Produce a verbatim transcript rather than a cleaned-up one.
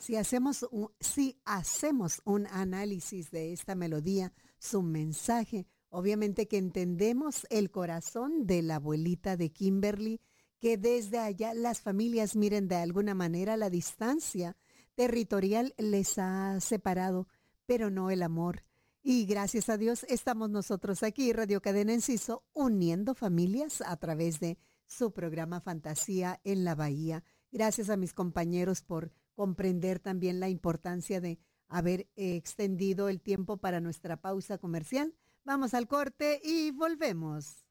Si hacemos un, si hacemos un análisis de esta melodía, su mensaje, obviamente que entendemos el corazón de la abuelita de Kimberly, que desde allá las familias, miren, de alguna manera la distancia territorial les ha separado, pero no el amor. Y gracias a Dios estamos nosotros aquí, Radio Cadena Enciso, uniendo familias a través de su programa Fantasía en la Bahía. Gracias a mis compañeros por comprender también la importancia de haber eh, extendido el tiempo para nuestra pausa comercial. Vamos al corte y volvemos.